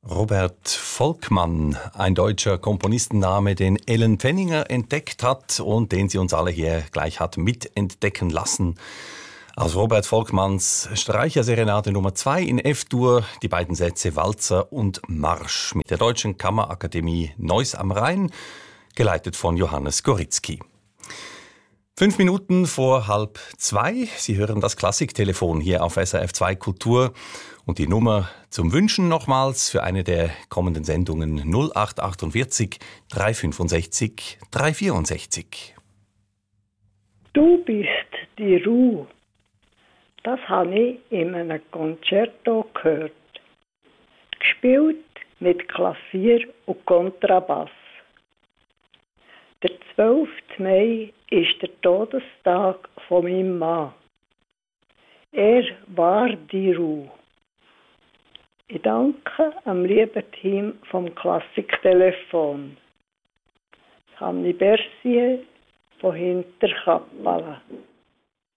Robert Volkmann, ein deutscher Komponistenname, den Ellen Pfenninger entdeckt hat und den sie uns alle hier gleich hat mitentdecken lassen. Aus Robert Volkmanns Streicherserenade Nummer 2 in F-Dur die beiden Sätze Walzer und Marsch mit der Deutschen Kammerakademie Neuss am Rhein, geleitet von Johannes Goritzky. 5 Minuten vor 1:30. Sie hören das Klassiktelefon hier auf SRF 2 Kultur. Und die Nummer zum Wünschen nochmals für eine der kommenden Sendungen 0848 365 364. Du bist die Ruhe. Das habe ich in einem Concerto gehört. Gespielt mit Klavier und Kontrabass. Der 12. Mai ist der Todestag von meinem Mann. Er war die Ruhe. Ich danke am lieben Team vom Klassiktelefon. Hanni Bersier von Hinterkappelen.